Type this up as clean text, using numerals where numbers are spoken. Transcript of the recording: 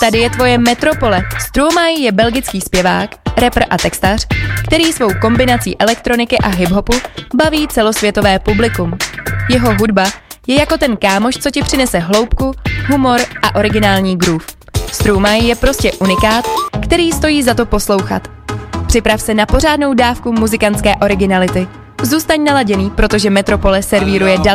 Tady je tvoje metropole. Stromae je belgický zpěvák, rapper a textař, který svou kombinací elektroniky a hiphopu baví celosvětové publikum. Jeho hudba je jako ten kámoš, co ti přinese hloubku, humor a originální groove. Stromae je prostě unikát, který stojí za to poslouchat. Připrav se na pořádnou dávku muzikantské originality. Zůstaň naladěný, protože Metropole servíruje další